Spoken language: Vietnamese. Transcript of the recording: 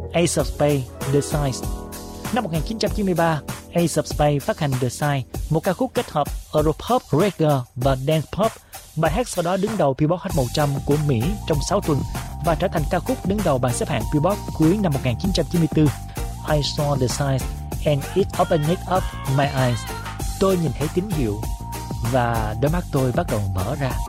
Ace of Spades, The Signs. Năm 1993, Ace of Spades phát hành The Signs, một ca khúc kết hợp Europop, reggae và dance pop. Bài hát sau đó đứng đầu Billboard Hot 100 của Mỹ trong 6 tuần và trở thành ca khúc đứng đầu bảng xếp hạng Billboard cuối năm 1994. I saw the signs and it opened up my eyes. Tôi nhìn thấy tín hiệu và đôi mắt tôi bắt đầu mở ra.